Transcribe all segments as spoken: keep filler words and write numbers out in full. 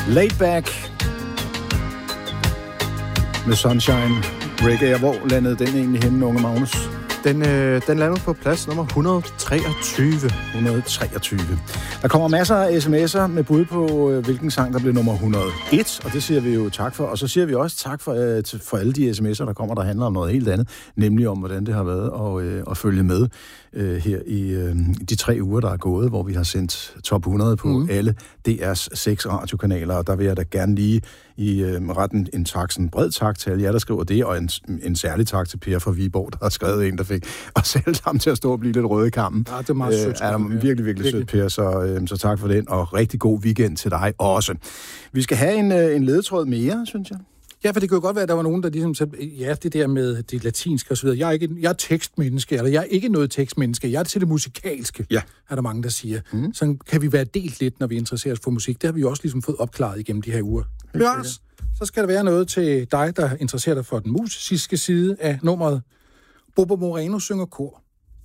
Laid Back med Sunshine Reggae. Hvor landede den egentlig henne, unge Magnus? Den, øh, den lander på plads nummer et hundrede og treogtyve. et hundrede og treogtyve. Der kommer masser af sms'er med bud på, øh, hvilken sang, der bliver nummer et hundrede og en, og det siger vi jo tak for. Og så siger vi også tak for, øh, for alle de sms'er, der kommer, der handler om noget helt andet, nemlig om, hvordan det har været at, øh, at følge med øh, her i øh, de tre uger, der er gået, hvor vi har sendt top hundrede på mm. alle D R's seks radiokanaler, og der vil jeg da gerne lige i øh, retten en tak, en bred tak til alle jer, der skriver det, og en, en særlig tak til Per fra Viborg, der har skrevet en, der fik os alle sammen til at stå og blive lidt røde i kammen. Ja, det er meget sødt. Øh, er virkelig, virkelig, virkelig sødt, Per, så, øh, så tak for den, og rigtig god weekend til dig også. Vi skal have en, øh, en ledetråd mere, synes jeg. Ja, for det kunne jo godt være, at der var nogen, der ligesom sagde, ja, det der med det latinske og så videre. Jeg er, ikke, jeg er tekstmenneske, eller jeg er ikke noget tekstmenneske. Jeg er til det musikalske, ja. Er der mange, der siger. Mm. Så kan vi være delt lidt, når vi interesserer os for musik. Det har vi jo også ligesom fået opklaret igennem de her uger. Bjørns, så skal der være noget til dig, der interesserer dig for den musiske side af nummeret. Bobo Moreno synger kor.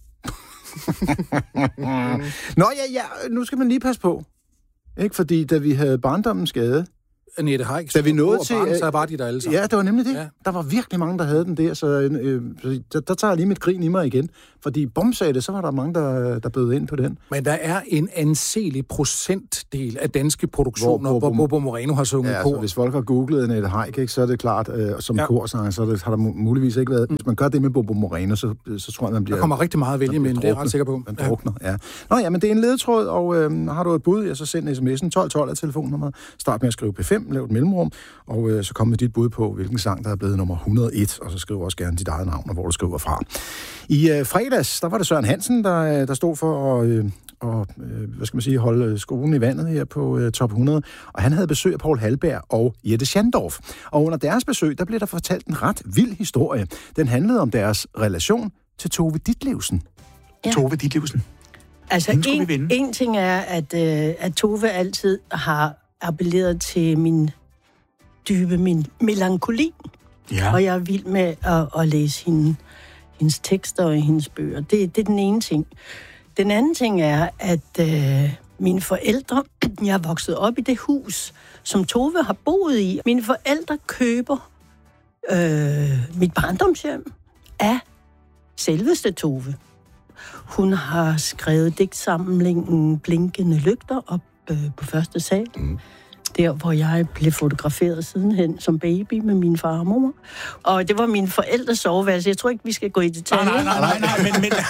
Nå ja, ja, nu skal man lige passe på. Ikke? Fordi da vi havde barndommens skade, Annette Haik, da vi nåede til, barn, så var de der alle sammen. Ja, det var nemlig det. Ja. Der var virkelig mange, der havde den der, så øh, der, der tager jeg lige mit grin i mig igen. Fordi bum sagde det, så var der mange, der, der bød ind på den. Men der er en anselig procentdel af danske produktioner, hvor, hvor Bobo Moreno har sunget ja, kor. Altså, hvis folk har googlet Annette Haik, ikke, så er det klart, øh, som ja. korsanger, så det, har der muligvis ikke været. Hvis man gør det med Bobo Moreno, så, så tror jeg, man bliver... Der kommer rigtig meget at vælge med, det er jeg ret sikker på. Man drukner, ja. Nå ja, men det er en ledetråd, og øh, har du et bud, ja, så send sms'en tolv tolv af telefonnummeret. Start med at skrive P fem, lav et mellemrum, og øh, så kom med dit bud på, hvilken sang, der er blevet nummer et hundrede og en, og så skriv også gerne dit eget navn, og hvor du skriver fra. I øh, fredags, der var det Søren Hansen, der, der stod for at øh, og, øh, hvad skal man sige, holde skolen i vandet her på øh, top hundrede, og han havde besøg af Paul Halberg og Jette Schandorf. Og under deres besøg, der blev der fortalt en ret vild historie. Den handlede om deres relation til Tove Ditlevsen. Ja. Tove Ditlevsen. Altså, en, en ting er, at, øh, at Tove altid har appelleret til min dybe, min melankoli. Ja. Og jeg er vild med at, at læse hende, hendes tekster og hendes bøger. Det, det er den ene ting. Den anden ting er, at øh, mine forældre, jeg er vokset op i det hus, som Tove har boet i. Mine forældre køber øh, mit barndomshjem af selveste Tove. Hun har skrevet digtsamlingen Blinkende Lygter op øh, på første sal. Mm. Der, hvor jeg blev fotograferet sidenhen som baby med min far og mor. Og det var mine forældres soveværelse. Jeg tror ikke, vi skal gå i detaljer. Nej, nej, nej, nej, nej men... men...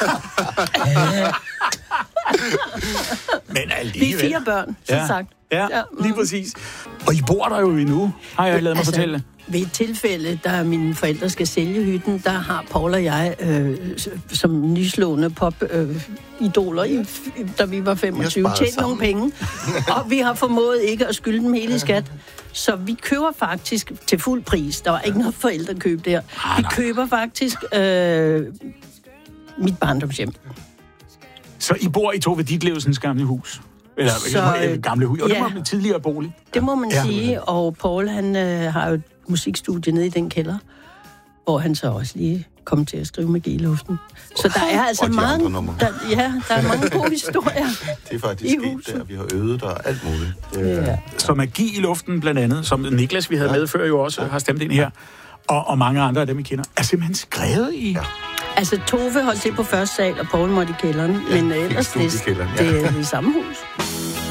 men alligevel. Vi er fire børn, som ja. sagt. Ja, ja mm. lige præcis. Og I bor der jo endnu, har jeg ladet mig altså, fortælle. Ved et tilfælde, da mine forældre skal sælge hytten, der har Paul og jeg, øh, som nyslående pop-idoler, øh, da vi var femogtyve, tjent nogle penge. Og vi har formået ikke at skylde dem hele i skat. Så vi køber faktisk til fuld pris. Der var ikke noget forældrekøb der. Vi køber faktisk øh, mit barndomshjem. Så I bor i Tove Ditlevsens gamle hus? Eller så, øh, gamle hus? Og ja, det var tidligere bolig? Det må man ja. sige. Og Paul, han øh, har jo et musikstudie nede i den kælder, hvor han så også lige kom til at skrive med G i luften. Så der er altså mange, der, ja, der er mange gode historier. Det er faktisk sket der, vi har øvet der alt muligt. Ja. Ja. Så Magi i luften blandt andet, som Niklas, vi havde ja. med før jo også, ja. har stemt ind her, og, og mange andre af dem, vi kender, er simpelthen skrevet i... Ja. Altså, Tove holdt til på første sal, og Paul måtte i kælderen, ja, men ellers det, ja. det er det samme hus.